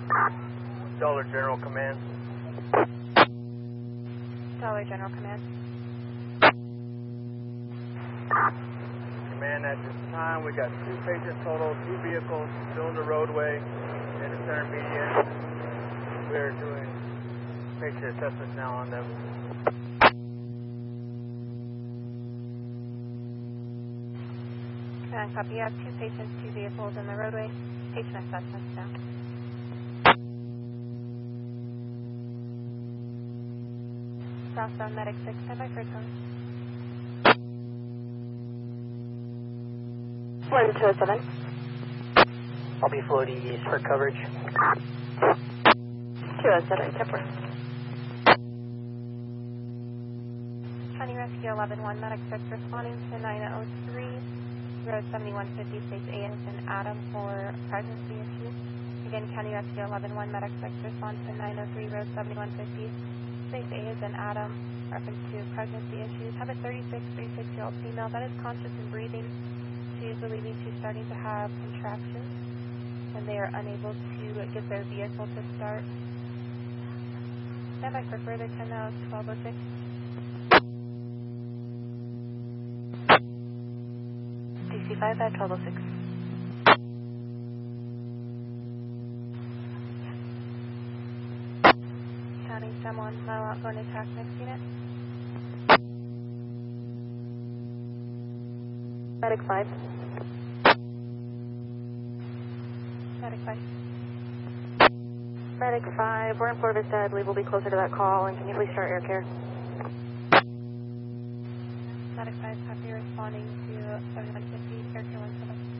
Dollar General Command. Dollar General Command. Command, at this time, we got 2 patients total, 2 vehicles still in the roadway, intermediate. We're doing patient assessments now on them. Command, copy. You have 2 patients, 2 vehicles in the roadway. Patient assessments now. Southbound Medic 6, stand by for tone. 1207. I'll be floating east for coverage. 207, Temper. County Rescue 11-1, Medic 6 responding to 903, Road 7150, Space A is in Adam for pregnancy issue. Again, County Rescue 11-1, Medic 6 responds to 903, Road 7150, Space A is in Adam, reference to pregnancy issues. Have a 36-year-old female that is conscious and breathing. She is believing she's starting to have contractions, and they are unable to get their vehicle to start. Stand by for further 10 now, 1206. DC-5 at 1206. County someone, mile out going to task next unit. Medic 5. Medic 5. Medic 5, we're in Florida Vista. I believe we'll be closer to that call, and can you please start air care? Medic 5, copy, responding to 7150, air care 17.